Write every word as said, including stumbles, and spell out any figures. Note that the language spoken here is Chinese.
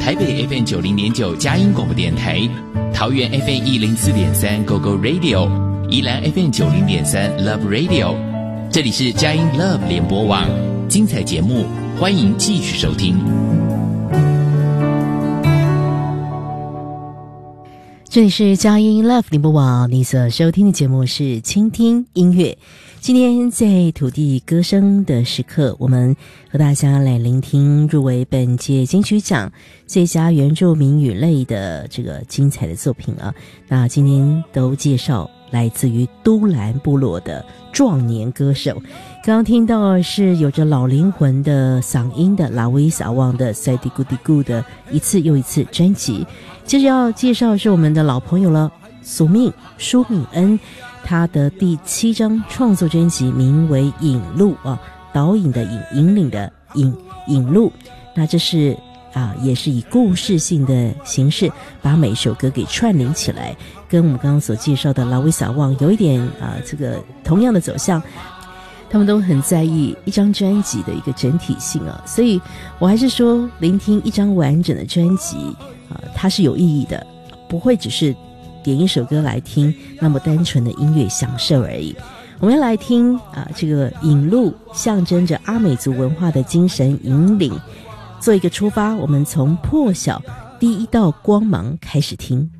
台北 F M 九零点九佳音广播电台，桃园 F M 一零四点三 Go Go Radio， 宜兰 F M 九零点三 Love Radio， 这里是佳音 Love 联播网，精彩节目欢迎继续收听。 这里是佳音 Love 联播网，你所收听的节目是倾听音乐。今天在土地歌声的时刻，我们和大家来聆听入围本届金曲奖最佳原住民语类的这个精彩的作品啊。那今天都介绍来自于都兰部落的壮年歌手。刚刚听到是有着老灵魂的嗓音的拉威萨旺的塞迪古迪古的一次又一次专辑。接着要介绍的是我们的老朋友了，苏命舒敏恩，他的第七张创作专辑名为《引路》啊，导引的引，引领的引，引路。那这是啊，也是以故事性的形式把每首歌给串联起来，跟我们刚刚所介绍的拉威萨旺有一点啊，这个同样的走向。他们都很在意一张专辑的一个整体性啊，所以我还是说，聆听一张完整的专辑啊，它是有意义的，不会只是点一首歌来听那么单纯的音乐享受而已。我们要来听啊，这个引路象征着阿美族文化的精神引领，做一个出发，我们从破晓第一道光芒开始听。